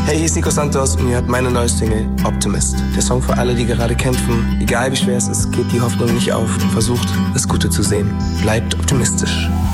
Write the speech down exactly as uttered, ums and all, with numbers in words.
Hey, hier ist Nico Santos und ihr hört meine neue Single Optimist. Der Song für alle, die gerade kämpfen. Egal wie schwer es ist, gebt die Hoffnung nicht auf. Versucht, das Gute zu sehen. Bleibt optimistisch.